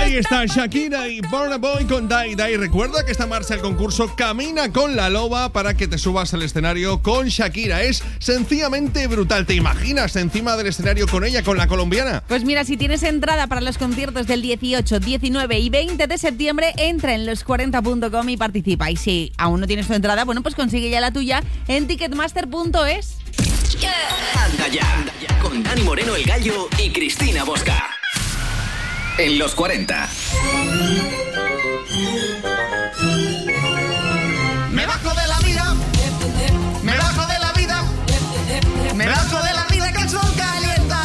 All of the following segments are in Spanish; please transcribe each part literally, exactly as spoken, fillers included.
Ahí está Shakira y Burna Boy con Dai Dai. Recuerda que está en marcha el concurso Camina con la Loba para que te subas al escenario con Shakira. Es sencillamente brutal. ¿Te imaginas encima del escenario con ella, con la colombiana? Pues mira, si tienes entrada para los conciertos del dieciocho, diecinueve y veinte de septiembre, entra en los cuarenta punto com y participa. Y si aún no tienes tu entrada, bueno, pues consigue ya la tuya en ticketmaster punto es. Anda ya, con Dani Moreno el Gallo y Cristina Bosca. En los cuarenta. Me bajo de la vida, me bajo de la vida, me bajo de la vida que el sol calienta.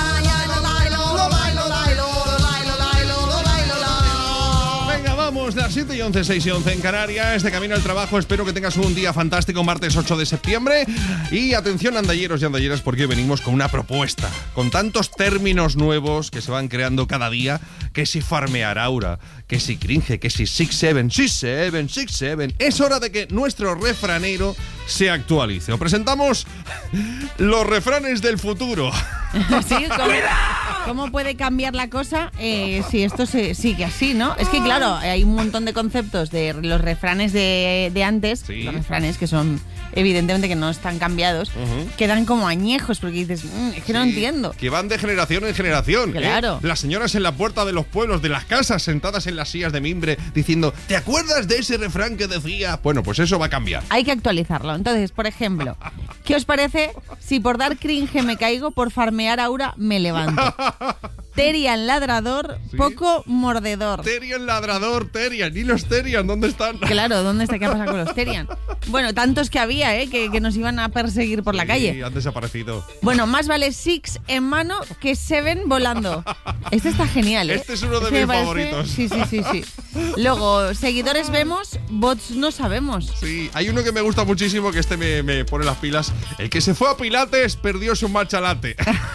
Venga, vamos, las siete y once, seis y once en Canarias, de camino al trabajo. Espero que tengas un día fantástico, martes ocho de septiembre. Y atención, andalleros y andalleras, porque hoy venimos con una propuesta, con tantos términos nuevos que se van creando cada día, que si farmear aura, que si cringe, que si six seven, six seven, six seven. Es hora de que nuestro refranero se actualice. Os presentamos los refranes del futuro. ¿Sí? ¿Cómo, ¿Cómo puede cambiar la cosa eh, si esto se sigue así, no? Es que claro, hay un montón de conceptos de los refranes de, de antes, ¿sí? Los refranes que son evidentemente que no están cambiados, uh-huh. Quedan como añejos porque dices, mmm, es que sí, no entiendo. Que van de generación en generación. Claro. ¿eh? Las señoras en la puerta de los pueblos, de las casas, sentadas en las sillas de mimbre, diciendo, ¿te acuerdas de ese refrán que decía? Bueno, pues eso va a cambiar. Hay que actualizarlo. Entonces, por ejemplo, ¿qué os parece si por dar cringe me caigo, por farmear aura me levanto? Terian ladrador, ¿sí? Poco mordedor. Terian ladrador, Terian. ¿Y los Terian dónde están? Claro, ¿dónde está? ¿Qué ha pasado con los Terian? Bueno, tantos que había, ¿eh? Que, que nos iban a perseguir por sí, la calle. Sí, han desaparecido. Bueno, más vale Six en mano que Seven volando. Este está genial, ¿eh? Este es uno de este mis me parece... favoritos. Sí, sí, sí, sí. Luego, seguidores vemos, bots no sabemos. Sí, hay uno que me gusta muchísimo, que este me, me pone las pilas. El que se fue a Pilates perdió su matcha latte.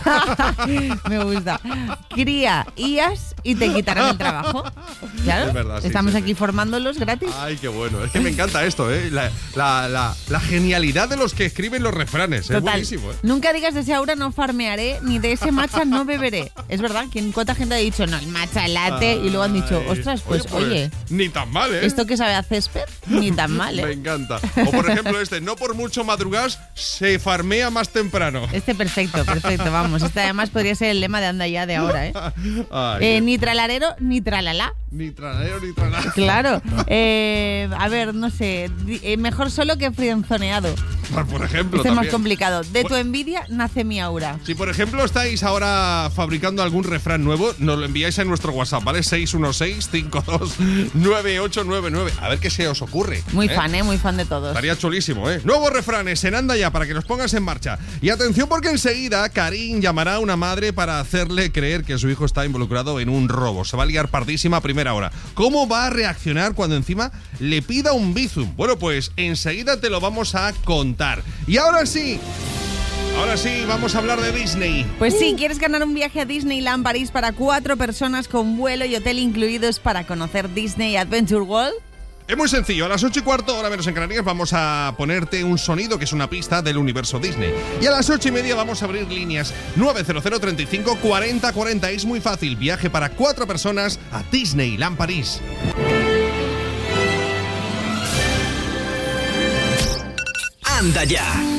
Me gusta. Cría I As y te quitarán el trabajo. Claro, es verdad, sí, estamos sí, aquí sí. formándolos gratis. Ay, qué bueno. Es que me encanta esto, ¿eh? La, la, la, la genialidad de los que escriben los refranes. Total. Es buenísimo, ¿eh? Nunca digas de ese aura no farmearé, ni de ese matcha no beberé. Es verdad, ¿cuánta gente ha dicho no, el matcha latte? Ay, y luego han dicho, ostras, pues oye, pues, oye. Ni tan mal, ¿eh? Esto que sabe a césped, ni tan mal, ¿eh? Me encanta. O por ejemplo este, no por mucho madrugas, se farmea más temprano. Este perfecto, perfecto, vamos. Este además podría ser el lema de anda ya de ahora, ¿eh? Ay, eh ni tralarero, ni tralala. Ni tralalero, ni tralala. Claro. Eh, a ver, no sé. Eh, mejor solo que frienzoneado. Por, por ejemplo, este es más también. complicado. De tu envidia nace mi aura. Si por ejemplo estáis ahora fabricando algún refrán nuevo, nos lo enviáis a nuestro WhatsApp, ¿vale? seis uno seis, cinco dos, nueve ocho nueve nueve. A ver qué se os ocurre. Muy ¿eh? fan, ¿eh? Muy fan de todos. Estaría chulísimo, ¿eh? Nuevos refranes en Anda Ya para que los pongas en marcha. Y atención porque enseguida Karim llamará a una madre para hacerle creer que su hijo está involucrado en un robo. Se va a liar pardísima a primera hora. ¿Cómo va a reaccionar cuando encima le pida un bizum? Bueno, pues enseguida te lo vamos a contar. Y ahora sí... Ahora sí, vamos a hablar de Disney. Pues sí, ¿quieres ganar un viaje a Disneyland París para cuatro personas con vuelo y hotel incluidos para conocer Disney Adventure World? Es muy sencillo, a las ocho y cuarto, hora menos en Canarias, vamos a ponerte un sonido que es una pista del universo Disney. Y a las ocho y media vamos a abrir líneas nueve cero cero, treinta y cinco, cuarenta, cuarenta. Es muy fácil, viaje para cuatro personas a Disneyland París. Anda ya.